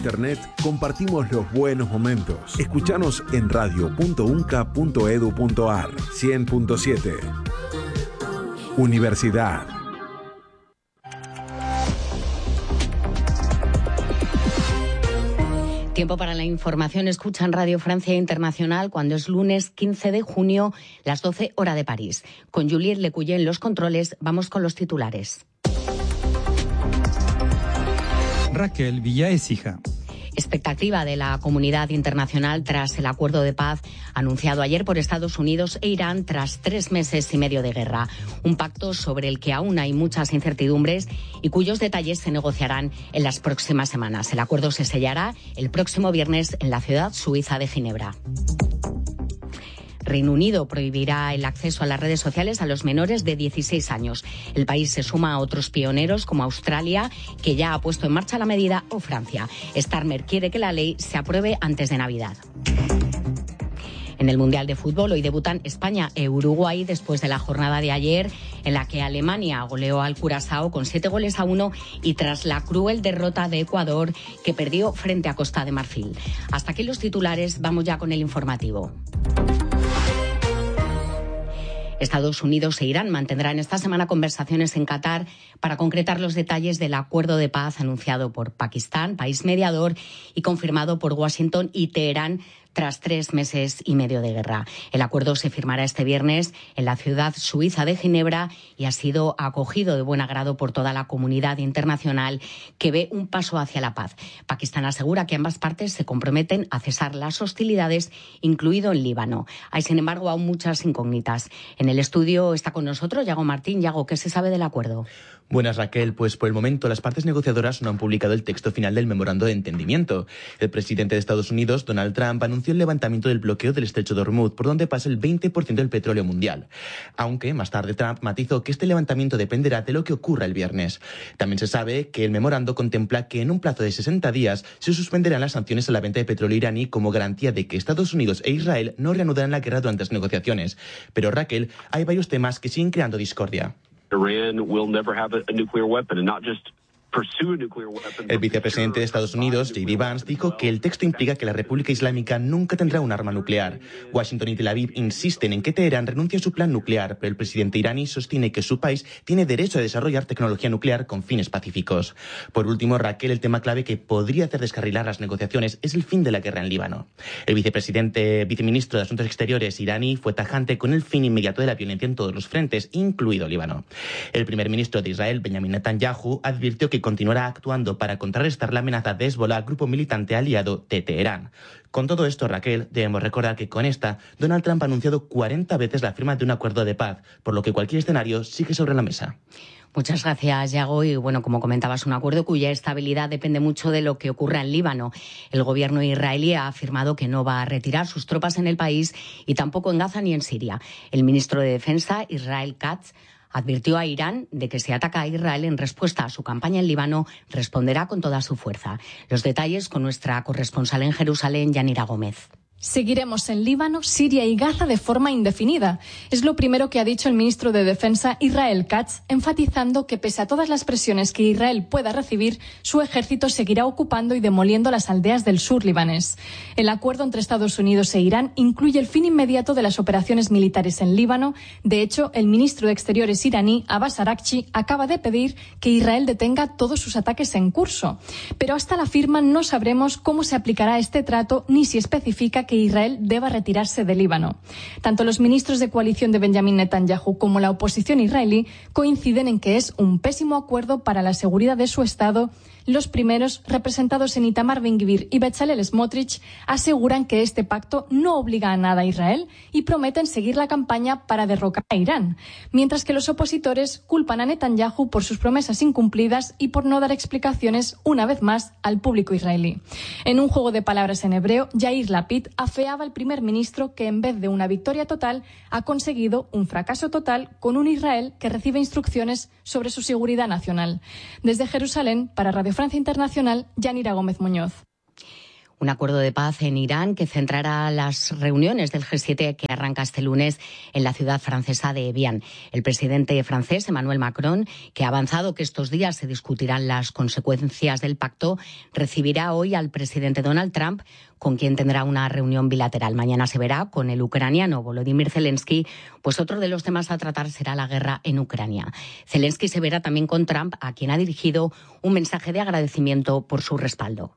internet, compartimos los buenos momentos. Escuchanos en radio.unca.edu.ar 100.7. Universidad. Tiempo para la información. Escuchan Radio Francia Internacional cuando es lunes 15 de junio, las 12 hora de París. Con Juliette Lecuyer en los controles, vamos con los titulares. Raquel Villa Écija. Expectativa de la comunidad internacional tras el acuerdo de paz anunciado ayer por Estados Unidos e Irán tras 3 meses y medio de guerra. Un pacto sobre el que aún hay muchas incertidumbres y cuyos detalles se negociarán en las próximas semanas. El acuerdo se sellará el próximo viernes en la ciudad suiza de Ginebra. Reino Unido prohibirá el acceso a las redes sociales a los menores de 16 años. El país se suma a otros pioneros como Australia, que ya ha puesto en marcha la medida, o Francia. Starmer quiere que la ley se apruebe antes de Navidad. En el Mundial de Fútbol hoy debutan España e Uruguay después de la jornada de ayer en la que Alemania goleó al Curazao con 7-1 y tras la cruel derrota de Ecuador que perdió frente a Costa de Marfil. Hasta aquí los titulares, vamos ya con el informativo. Estados Unidos e Irán mantendrán esta semana conversaciones en Qatar para concretar los detalles del acuerdo de paz anunciado por Pakistán, país mediador, y confirmado por Washington y Teherán tras 3 meses y medio de guerra. El acuerdo se firmará este viernes en la ciudad suiza de Ginebra y ha sido acogido de buen agrado por toda la comunidad internacional que ve un paso hacia la paz. Pakistán asegura que ambas partes se comprometen a cesar las hostilidades, incluido en Líbano. Hay, sin embargo, aún muchas incógnitas. En el estudio está con nosotros Yago Martín. Yago, ¿qué se sabe del acuerdo? Buenas, Raquel. Pues por el momento las partes negociadoras no han publicado el texto final del memorando de entendimiento. El presidente de Estados Unidos, Donald Trump, anunció el levantamiento del bloqueo del estrecho de Hormuz, por donde pasa el 20% del petróleo mundial. Aunque más tarde Trump matizó que este levantamiento dependerá de lo que ocurra el viernes. También se sabe que el memorando contempla que en un plazo de 60 días se suspenderán las sanciones a la venta de petróleo iraní como garantía de que Estados Unidos e Israel no reanudarán la guerra durante las negociaciones. Pero, Raquel, hay varios temas que siguen creando discordia. Iran will never have a nuclear weapon, and not just pursue a nuclear weapon. El vicepresidente de Estados Unidos, J.D. Vance, dijo que el texto implica que la República Islámica nunca tendrá un arma nuclear. Washington y Tel Aviv insisten en que Teherán renuncie a su plan nuclear, pero el presidente iraní sostiene que su país tiene derecho a desarrollar tecnología nuclear con fines pacíficos. Por último, Raquel, el tema clave que podría hacer descarrilar las negociaciones es el fin de la guerra en Líbano. El viceministro de Asuntos Exteriores iraní fue tajante con el fin inmediato de la violencia en todos los frentes, incluido Líbano. El primer ministro de Israel, Benjamin Netanyahu, advirtió que continuará actuando para contrarrestar la amenaza de Hezbollah, grupo militante aliado de Teherán. Con todo esto, Raquel, debemos recordar que con esta, Donald Trump ha anunciado 40 veces la firma de un acuerdo de paz, por lo que cualquier escenario sigue sobre la mesa. Muchas gracias, Yago. Y bueno, como comentabas, un acuerdo cuya estabilidad depende mucho de lo que ocurra en Líbano. El gobierno israelí ha afirmado que no va a retirar sus tropas en el país y tampoco en Gaza ni en Siria. El ministro de Defensa, Israel Katz, advirtió a Irán de que si ataca a Israel en respuesta a su campaña en Líbano, responderá con toda su fuerza. Los detalles con nuestra corresponsal en Jerusalén, Yanira Gómez. Seguiremos en Líbano, Siria y Gaza de forma indefinida. Es lo primero que ha dicho el ministro de Defensa, Israel Katz, enfatizando que pese a todas las presiones que Israel pueda recibir, su ejército seguirá ocupando y demoliendo las aldeas del sur libanés. El acuerdo entre Estados Unidos e Irán incluye el fin inmediato de las operaciones militares en Líbano. De hecho, el ministro de Exteriores iraní, Abbas Araghchi, acaba de pedir que Israel detenga todos sus ataques en curso. Pero hasta la firma no sabremos cómo se aplicará este trato ni si especifica que Israel deba retirarse de Líbano. Tanto los ministros de coalición de Benjamin Netanyahu como la oposición israelí coinciden en que es un pésimo acuerdo para la seguridad de su Estado. Los primeros, representados en Itamar Ben-Gvir y Bezalel Smotrich, aseguran que este pacto no obliga a nada a Israel y prometen seguir la campaña para derrocar a Irán, mientras que los opositores culpan a Netanyahu por sus promesas incumplidas y por no dar explicaciones una vez más al público israelí. En un juego de palabras en hebreo, Yair Lapid afeaba al primer ministro que en vez de una victoria total ha conseguido un fracaso total con un Israel que recibe instrucciones sobre su seguridad nacional. Desde Jerusalén, para Radio Francia Internacional, Yanira Gómez Muñoz. Un acuerdo de paz en Irán que centrará las reuniones del G7 que arranca este lunes en la ciudad francesa de Evian. El presidente francés, Emmanuel Macron, que ha avanzado que estos días se discutirán las consecuencias del pacto, recibirá hoy al presidente Donald Trump, con quien tendrá una reunión bilateral. Mañana se verá con el ucraniano Volodymyr Zelensky, pues otro de los temas a tratar será la guerra en Ucrania. Zelensky se verá también con Trump, a quien ha dirigido un mensaje de agradecimiento por su respaldo.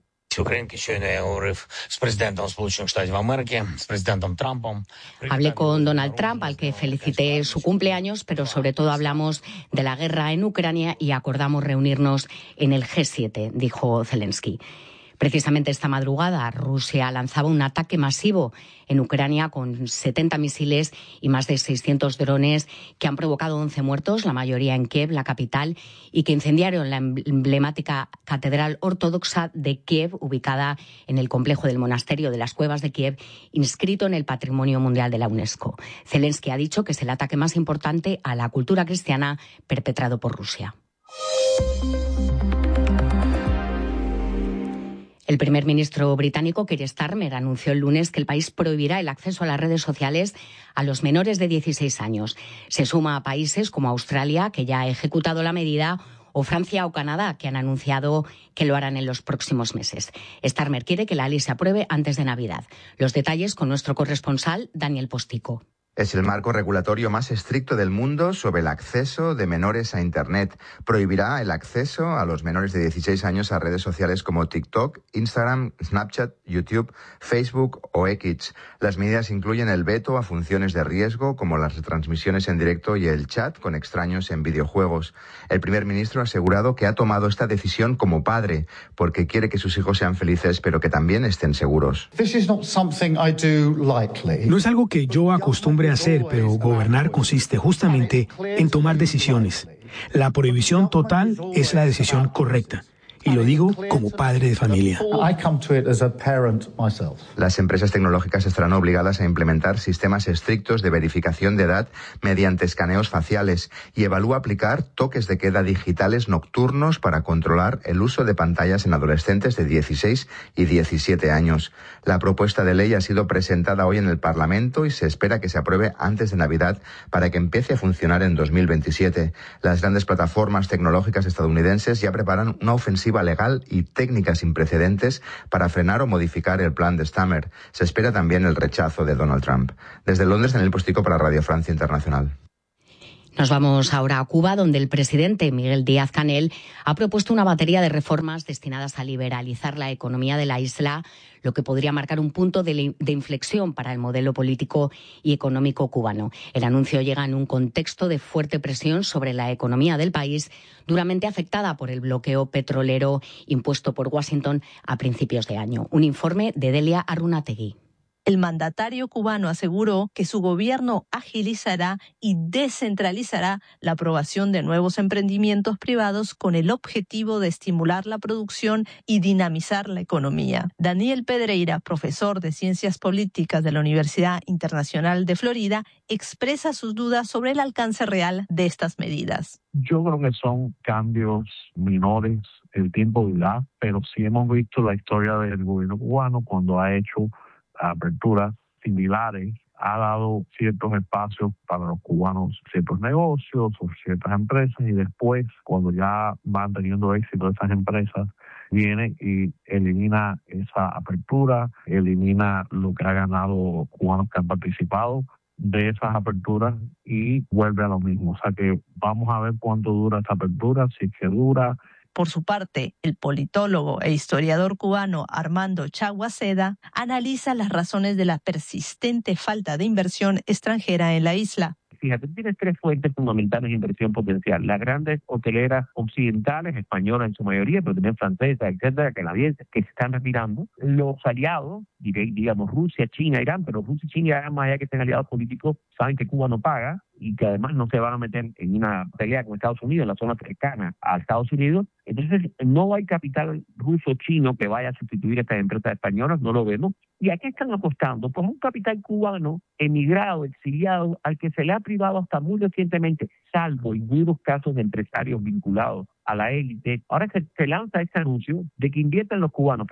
Hablé con Donald Trump, al que felicité su cumpleaños, pero sobre todo hablamos de la guerra en Ucrania y acordamos reunirnos en el G7, dijo Zelensky. Precisamente esta madrugada, Rusia lanzaba un ataque masivo en Ucrania con 70 misiles y más de 600 drones que han provocado 11 muertos, la mayoría en Kiev, la capital, y que incendiaron la emblemática Catedral Ortodoxa de Kiev, ubicada en el complejo del Monasterio de las Cuevas de Kiev, inscrito en el Patrimonio Mundial de la UNESCO. Zelensky ha dicho que es el ataque más importante a la cultura cristiana perpetrado por Rusia. El primer ministro británico, Keir Starmer, anunció el lunes que el país prohibirá el acceso a las redes sociales a los menores de 16 años. Se suma a países como Australia, que ya ha ejecutado la medida, o Francia o Canadá, que han anunciado que lo harán en los próximos meses. Starmer quiere que la ley se apruebe antes de Navidad. Los detalles con nuestro corresponsal, Daniel Postico. Es el marco regulatorio más estricto del mundo sobre el acceso de menores a Internet. Prohibirá el acceso a los menores de 16 años a redes sociales como TikTok, Instagram, Snapchat, YouTube, Facebook o X. Las medidas incluyen el veto a funciones de riesgo como las retransmisiones en directo y el chat con extraños en videojuegos. El primer ministro ha asegurado que ha tomado esta decisión como padre porque quiere que sus hijos sean felices pero que también estén seguros. No es algo que yo acostumbre a hacer, pero gobernar consiste justamente en tomar decisiones. La prohibición total es la decisión correcta. Y lo digo como padre de familia. Las empresas tecnológicas estarán obligadas a implementar sistemas estrictos de verificación de edad mediante escaneos faciales y evalúa aplicar toques de queda digitales nocturnos para controlar el uso de pantallas en adolescentes de 16 y 17 años. La propuesta de ley ha sido presentada hoy en el Parlamento y se espera que se apruebe antes de Navidad para que empiece a funcionar en 2027. Las grandes plataformas tecnológicas estadounidenses ya preparan una ofensiva legal y técnica sin precedentes para frenar o modificar el plan de Starmer. Se espera también el rechazo de Donald Trump. Desde Londres, Daniel Postico para Radio Francia Internacional. Nos vamos ahora a Cuba, donde el presidente Miguel Díaz-Canel ha propuesto una batería de reformas destinadas a liberalizar la economía de la isla, lo que podría marcar un punto de inflexión para el modelo político y económico cubano. El anuncio llega en un contexto de fuerte presión sobre la economía del país, duramente afectada por el bloqueo petrolero impuesto por Washington a principios de año. Un informe de Delia Arrunategui. El mandatario cubano aseguró que su gobierno agilizará y descentralizará la aprobación de nuevos emprendimientos privados con el objetivo de estimular la producción y dinamizar la economía. Daniel Pedreira, profesor de Ciencias Políticas de la Universidad Internacional de Florida, expresa sus dudas sobre el alcance real de estas medidas. Yo creo que son cambios menores, el tiempo dirá, pero sí hemos visto la historia del gobierno cubano cuando ha hecho aperturas similares, ha dado ciertos espacios para los cubanos, ciertos negocios o ciertas empresas, y después, cuando ya van teniendo éxito esas empresas, viene y elimina esa apertura, elimina lo que ha ganado cubanos que han participado de esas aperturas y vuelve a lo mismo. O sea que vamos a ver cuánto dura esa apertura, si es que dura. Por su parte, el politólogo e historiador cubano Armando Chaguaceda analiza las razones de la persistente falta de inversión extranjera en la isla. Fíjate, tienes tres fuentes fundamentales de inversión potencial. Las grandes hoteleras occidentales, españolas en su mayoría, pero también francesas, etcétera, canadienses, que se están retirando. Los aliados, digamos Rusia, China, Irán, pero Rusia y China, Irán, más allá que estén aliados políticos, saben que Cuba no paga y que además no se van a meter en una pelea con Estados Unidos, en la zona cercana a Estados Unidos. Entonces, no hay capital ruso-chino que vaya a sustituir a estas empresas españolas, no lo vemos. ¿Y a qué están apostando? Pues un capital cubano emigrado, exiliado, al que se le ha privado hasta muy recientemente, salvo en muchos casos de empresarios vinculados a la élite. Ahora se lanza este anuncio de que inviertan los cubanos, pero a ver,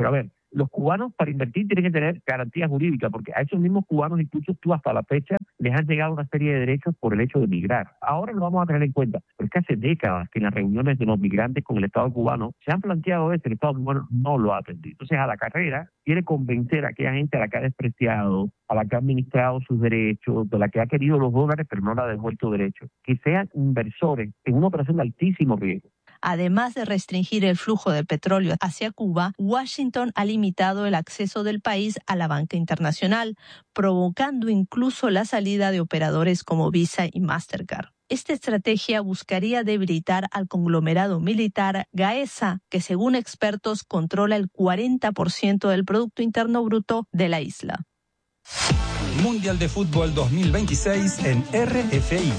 Los cubanos para invertir tienen que tener garantías jurídicas, porque a esos mismos cubanos, incluso tú hasta la fecha, les han llegado una serie de derechos por el hecho de migrar. Ahora lo vamos a tener en cuenta, pero es que hace décadas que en las reuniones de los migrantes con el Estado cubano se han planteado eso, el Estado cubano no lo ha atendido. Entonces, a la carrera quiere convencer a aquella gente a la que ha despreciado, a la que ha administrado sus derechos, de la que ha querido los dólares pero no le ha devuelto derechos, que sean inversores en una operación de altísimo riesgo. Además de restringir el flujo de petróleo hacia Cuba, Washington ha limitado el acceso del país a la banca internacional, provocando incluso la salida de operadores como Visa y Mastercard. Esta estrategia buscaría debilitar al conglomerado militar Gaesa, que según expertos controla el 40% del Producto Interno Bruto de la isla. Mundial de Fútbol 2026 en RFI.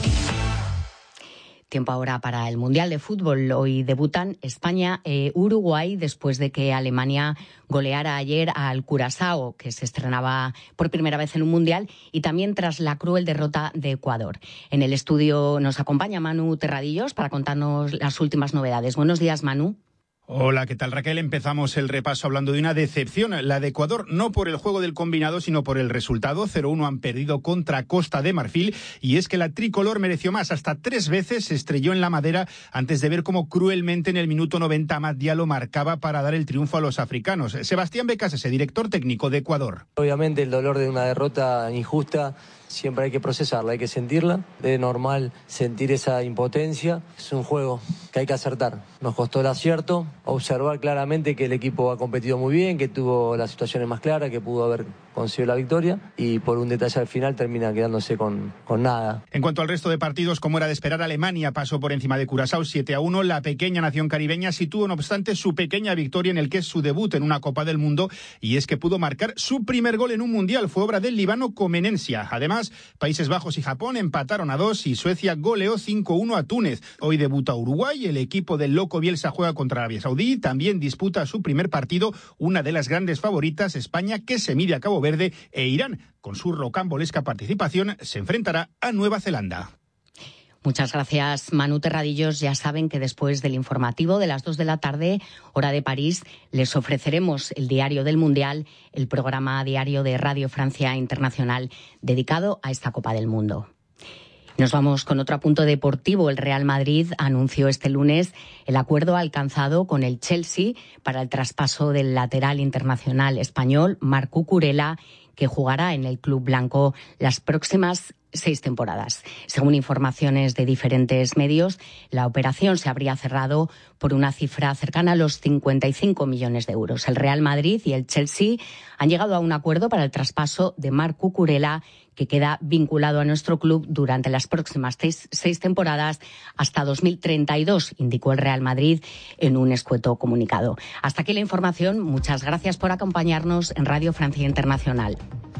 Tiempo ahora para el Mundial de Fútbol. Hoy debutan España e Uruguay después de que Alemania goleara ayer al Curazao, que se estrenaba por primera vez en un Mundial, y también tras la cruel derrota de Ecuador. En el estudio nos acompaña Manu Terradillos para contarnos las últimas novedades. Buenos días, Manu. Hola, ¿qué tal, Raquel? Empezamos el repaso hablando de una decepción, la de Ecuador, no por el juego del combinado, sino por el resultado. 0-1 han perdido contra Costa de Marfil, y es que la tricolor mereció más. Hasta 3 veces se estrelló en la madera antes de ver cómo cruelmente en el minuto 90 Amad Diallo marcaba para dar el triunfo a los africanos. Sebastián Becasese, director técnico de Ecuador. Obviamente el dolor de una derrota injusta siempre hay que procesarla, hay que sentirla. Es normal sentir esa impotencia. Es un juego que hay que acertar. Nos costó el acierto, observar claramente que el equipo ha competido muy bien, que tuvo las situaciones más claras, que pudo haber conseguido la victoria, y por un detalle al final termina quedándose con nada. En cuanto al resto de partidos, como era de esperar, Alemania pasó por encima de Curazao 7-1. La pequeña nación caribeña sí tuvo, no obstante, su pequeña victoria en el que es su debut en una Copa del Mundo, y es que pudo marcar su primer gol en un Mundial. Fue obra del Líbano Comenencia. Además, Países Bajos y Japón empataron a 2 y Suecia goleó 5-1 a Túnez. Hoy debuta Uruguay, el equipo del Loco Bielsa juega contra Arabia Saudí, también disputa su primer partido una de las grandes favoritas, España, que se mide a Cabo Verde, e Irán, con su rocambolesca participación, se enfrentará a Nueva Zelanda. Muchas gracias, Manu Terradillos. Ya saben que después del informativo de las 2 de la tarde, hora de París, les ofreceremos el Diario del Mundial, el programa diario de Radio Francia Internacional dedicado a esta Copa del Mundo. Nos vamos con otro apunto deportivo. El Real Madrid anunció este lunes el acuerdo alcanzado con el Chelsea para el traspaso del lateral internacional español Marc Cucurella, que jugará en el club blanco las próximas 6 temporadas. Según informaciones de diferentes medios, la operación se habría cerrado por una cifra cercana a los 55 millones de euros. El Real Madrid y el Chelsea han llegado a un acuerdo para el traspaso de Marc Cucurella, que queda vinculado a nuestro club durante las próximas 6 temporadas hasta 2032, indicó el Real Madrid en un escueto comunicado. Hasta aquí la información. Muchas gracias por acompañarnos en Radio Francia Internacional.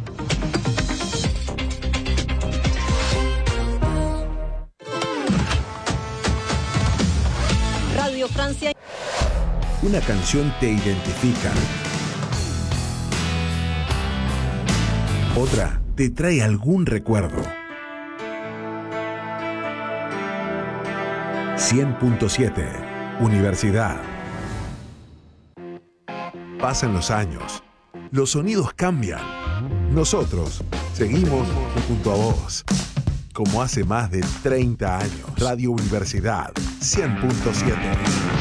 Radio Francia. Una canción te identifica. Otra te trae algún recuerdo. 100.7 Universidad. Pasan los años. Los sonidos cambian. Nosotros seguimos junto a vos. Como hace más de 30 años. Radio Universidad 100.7.